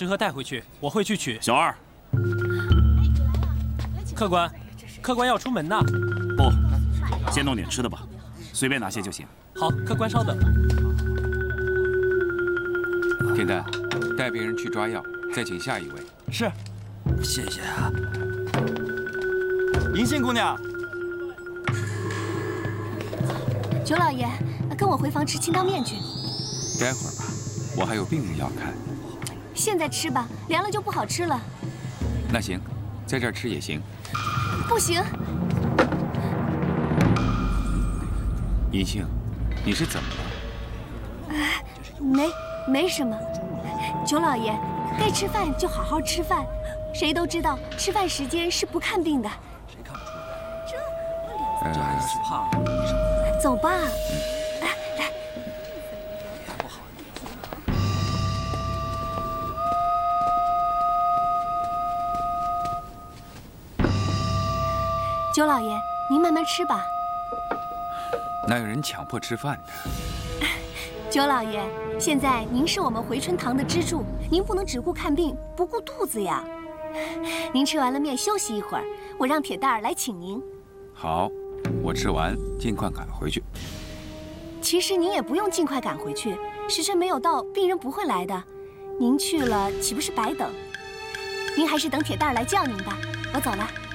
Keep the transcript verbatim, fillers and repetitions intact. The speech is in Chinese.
食盒带回去，我会去取。 小二， 客官，客官要出门呐。 不，先弄点吃的吧，随便拿些就行。 好，客官稍等。 田丹，带别人去抓药，再请下一位。 是，谢谢啊。银杏姑娘， 九老爷，跟我回房吃清汤面去。 待会儿吧，我还有病人要看。 现在吃吧，凉了就不好吃了。 那行，在这儿吃也行。 不行。 银杏，你是怎么了？ 啊，没没什么。九老爷，该吃饭就好好吃饭。谁都知道吃饭时间是不看病的。谁看不出来？这我两次胖。 走吧。 嗯、 来来。 不好。 九老爷，您慢慢吃吧。 哪有人强迫吃饭的？ 九老爷，现在您是我们回春堂的支柱，您不能只顾看病不顾肚子呀。您吃完了面休息一会儿，我让铁蛋儿来请您。 好，我吃完尽快赶回去。 其实您也不用尽快赶回去，时辰没有到，病人不会来的。您去了岂不是白等？您还是等铁蛋儿来叫您吧。我走了。